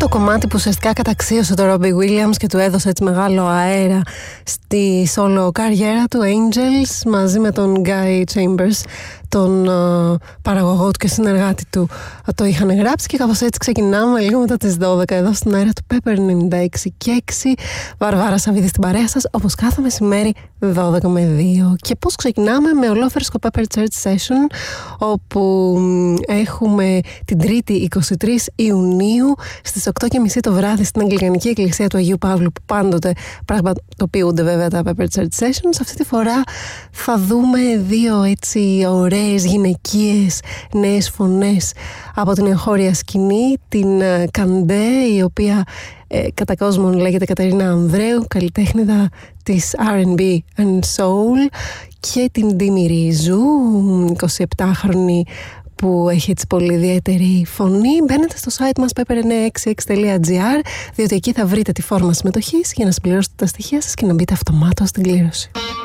Το κομμάτι που ουσιαστικά καταξίωσε τον Robbie Williams και του έδωσε έτσι μεγάλο αέρα στη solo καριέρα του, Angels, μαζί με τον Guy Chambers, τον παραγωγό του και συνεργάτη του, το είχαν γράψει. Και κάπως έτσι ξεκινάμε λίγο μετά τις 12 εδώ στον αέρα του Pepper 96 και 6. Βαρβάρα Σαββίδη στην παρέα σας, όπως κάθε μεσημέρι 12 με 2. Και πώς ξεκινάμε? Με ολόφερσκο Pepper Church Session, όπου έχουμε την Τρίτη 23 Ιουνίου στις 8:30 το βράδυ στην Αγγλικανική Εκκλησία του Αγίου Παύλου, που πάντοτε πραγματοποιούνται βέβαια τα Pepper Church Sessions. Αυτή τη φορά θα δούμε δύο έτσι ωραίες γυναικείες νέες φωνές από την εγχώρια σκηνή, την Καντέ, η οποία κατά κόσμον λέγεται Κατερίνα Ανδρέου, καλλιτέχνηδα της R&B and Soul, και την Ντίμη Ρίζου, 27χρονη, που έχει έτσι πολύ ιδιαίτερη φωνή. Μπαίνετε στο site μας pepper966.gr, διότι εκεί θα βρείτε τη φόρμα συμμετοχής για να συμπληρώσετε τα στοιχεία σας και να μπείτε αυτομάτως στην κλήρωση.